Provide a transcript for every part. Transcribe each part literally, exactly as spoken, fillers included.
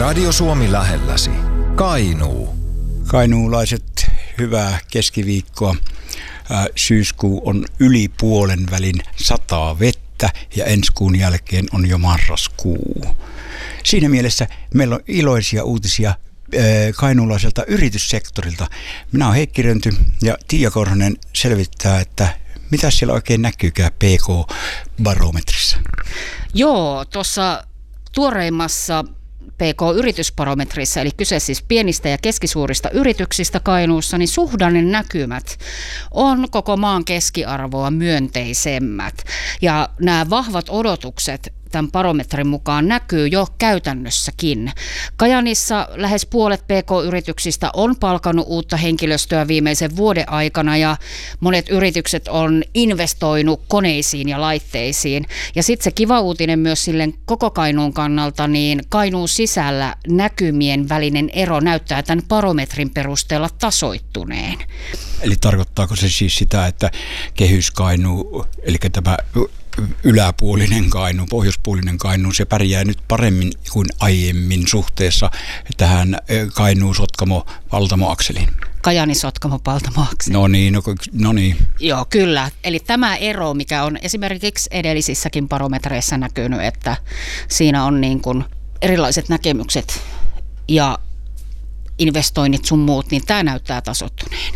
Radio Suomi lähelläsi. Kainuu. Kainuulaiset, hyvää keskiviikkoa. Syyskuu on yli puolen välin, sataa vettä ja ensi kuun jälkeen on jo marraskuu. Siinä mielessä meillä on iloisia uutisia kainuulaiselta yrityssektorilta. Minä olen Heikki Rönty ja Tiia Korhonen selvittää, että mitä siellä oikein näkyykään P K-barometrissa. Joo, tuossa tuoreimmassa P K-yritysbarometrissa, eli kyse siis pienistä ja keskisuurista yrityksistä Kainuussa, niin suhdannenäkymät on koko maan keskiarvoa myönteisemmät. Ja nämä vahvat odotukset tämän barometrin mukaan näkyy jo käytännössäkin. Kajaanissa lähes puolet P K-yrityksistä on palkannut uutta henkilöstöä viimeisen vuoden aikana ja monet yritykset on investoinut koneisiin ja laitteisiin. Ja sitten se kiva uutinen myös silleen koko Kainuun kannalta, niin Kainuun sisällä näkymien välinen ero näyttää tämän barometrin perusteella tasoittuneen. Eli tarkoittaako se siis sitä, että Kehys-Kainuu, eli tämä yläpuolinen Kainuu, pohjoispuolinen Kainuu, se pärjää nyt paremmin kuin aiemmin suhteessa tähän Kainuu-Sotkamo-Paltamo-akseliin? Kajaani-Sotkamo-Paltamo-akseli. No niin, no, no niin. Joo, kyllä. Eli tämä ero, mikä on esimerkiksi edellisissäkin barometreissa näkynyt, että siinä on niin kuin erilaiset näkemykset ja investoinnit sun muut, niin tämä näyttää tasoittuneen.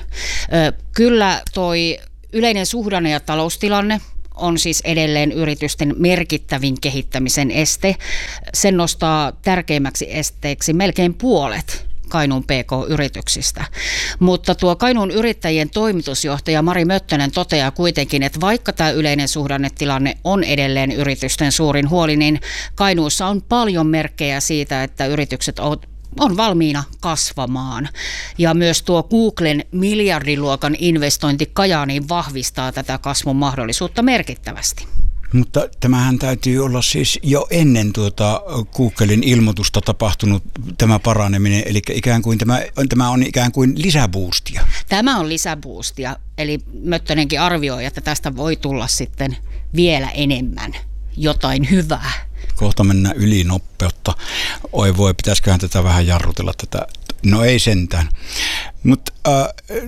Kyllä toi yleinen suhdanne ja taloustilanne on siis edelleen yritysten merkittävin kehittämisen este. Sen nostaa tärkeimmäksi esteeksi melkein puolet Kainuun P K-yrityksistä. Mutta tuo Kainuun yrittäjien toimitusjohtaja Mari Möttönen toteaa kuitenkin, että vaikka tämä yleinen suhdannetilanne on edelleen yritysten suurin huoli, niin Kainuussa on paljon merkkejä siitä, että yritykset ovat on valmiina kasvamaan. Ja myös tuo Googlen miljardiluokan investointi Kajaaniin vahvistaa tätä kasvun mahdollisuutta merkittävästi. Mutta tämähän täytyy olla siis jo ennen tuota Googlen ilmoitusta tapahtunut tämä paraneminen, eli ikään kuin tämä, tämä on ikään kuin lisäboostia. Tämä on lisäboostia, eli Möttönenkin arvioi, että tästä voi tulla sitten vielä enemmän jotain hyvää. Kohta mennään yli nopeutta. Oi voi, pitäisiköhän tätä vähän jarrutella tätä. No ei sentään. Mutta äh,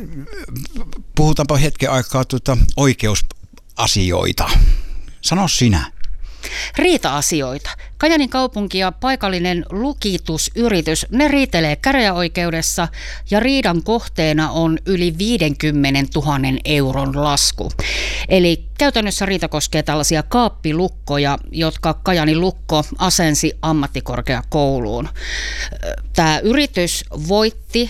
puhutaanpa hetken aikaa tuota oikeusasioita. Sano sinä. Riita-asioita. Kajaanin kaupunki ja paikallinen lukitusyritys, ne riitelee käräjäoikeudessa ja riidan kohteena on yli viisikymmentätuhatta euron lasku. Eli käytännössä riita koskee tällaisia kaappilukkoja, jotka Kajaanin lukko asensi ammattikorkeakouluun. Tämä yritys voitti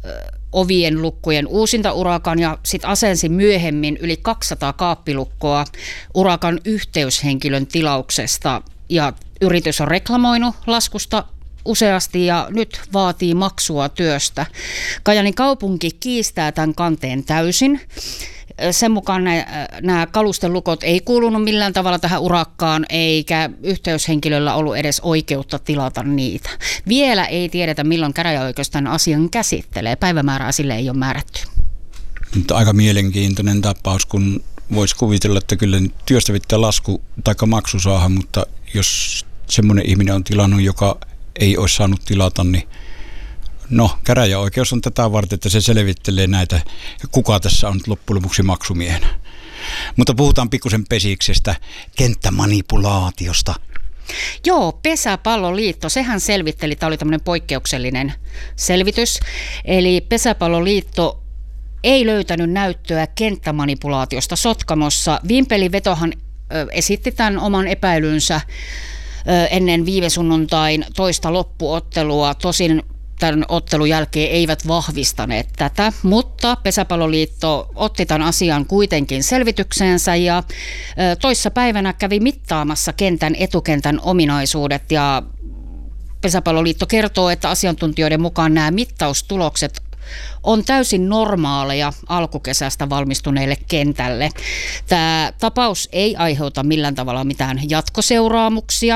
ovien lukkojen uusintaurakan ja sitten asensi myöhemmin yli kaksisataa kaappilukkoa urakan yhteyshenkilön tilauksesta. Ja yritys on reklamoinut laskusta useasti ja nyt vaatii maksua työstä. Kajaanin kaupunki kiistää tämän kanteen täysin. Sen mukaan nämä kalustelukot ei kuulunut millään tavalla tähän urakkaan, eikä yhteyshenkilöllä ollut edes oikeutta tilata niitä. Vielä ei tiedetä, milloin käräjäoikeus tämän asian käsittelee. Päivämäärää sille ei ole määrätty. Mutta aika mielenkiintoinen tapaus, kun voisi kuvitella, että kyllä työstä pitää lasku tai maksu saada, mutta jos semmoinen ihminen on tilannut, joka ei olisi saanut tilata, niin no, käräjäoikeus on tätä varten, että se selvittelee näitä, kuka tässä on loppujen lopuksi maksumiehenä. Mutta puhutaan pikkusen pesiksestä, kenttämanipulaatiosta. Joo, Pesäpalloliitto, sehän selvitteli, tämä oli tämmöinen poikkeuksellinen selvitys. Eli Pesäpalloliitto ei löytänyt näyttöä kenttämanipulaatiosta Sotkamossa. Vimpelivetohan ö, esitti tämän oman epäilynsä ö, ennen viime sunnuntain toista loppuottelua, tosin tämän ottelun jälkeen eivät vahvistaneet tätä, mutta Pesäpalloliitto otti tämän asian kuitenkin selvitykseensä ja toissa päivänä kävi mittaamassa kentän etukentän ominaisuudet ja Pesäpalloliitto kertoo, että asiantuntijoiden mukaan nämä mittaustulokset on täysin normaaleja alkukesästä valmistuneelle kentälle. Tämä tapaus ei aiheuta millään tavalla mitään jatkoseuraamuksia,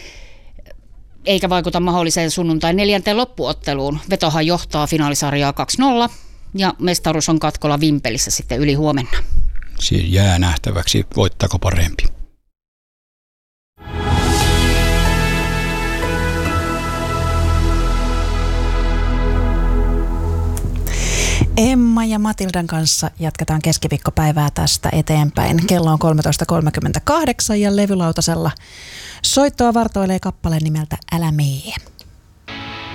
eikä vaikuta mahdolliseen sunnuntain neljänteen loppuotteluun. Vetohan johtaa finaalisarjaa kaksi nolla ja mestaruus on katkolla Vimpelissä sitten yli huomenna. Siinä jää nähtäväksi, voittaako parempi. Emma ja Matildan kanssa jatketaan keskiviikkopäivää tästä eteenpäin. Kello on kolmetoista kolmekymmentäkahdeksan ja levylautasella soittoa vartoilee kappale nimeltä Älä mee.